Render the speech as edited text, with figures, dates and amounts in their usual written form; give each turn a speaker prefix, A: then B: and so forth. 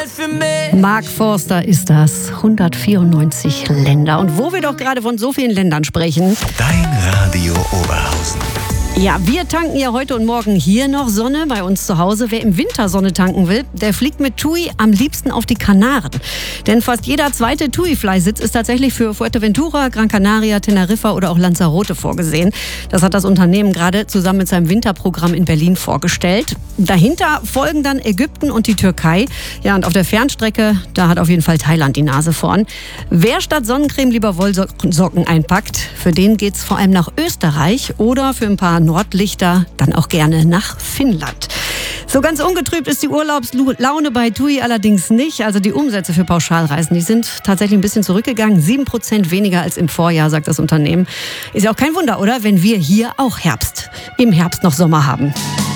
A: für mich.
B: Mark Forster ist das. 194 Länder. Und wo wir doch gerade von so vielen Ländern sprechen.
C: Dein Radio Oberhausen.
B: Ja, wir tanken ja heute und morgen hier noch Sonne bei uns zu Hause. Wer im Winter Sonne tanken will, der fliegt mit TUI am liebsten auf die Kanaren. Denn fast jeder zweite TUI-Fly-Sitz ist tatsächlich für Fuerteventura, Gran Canaria, Teneriffa oder auch Lanzarote vorgesehen. Das hat das Unternehmen gerade zusammen mit seinem Winterprogramm in Berlin vorgestellt. Dahinter folgen dann Ägypten und die Türkei. Ja, und auf der Fernstrecke, da hat auf jeden Fall Thailand die Nase vorn. Wer statt Sonnencreme lieber Wollsocken einpackt, für den geht's vor allem nach Österreich oder für ein paar Nordlichter dann auch gerne nach Finnland. So ganz ungetrübt ist die Urlaubslaune bei TUI allerdings nicht. Also die Umsätze für Pauschalreisen, die sind tatsächlich ein bisschen zurückgegangen. 7% weniger als im Vorjahr, sagt das Unternehmen. Ist ja auch kein Wunder, oder? Wenn wir hier auch im Herbst noch Sommer haben.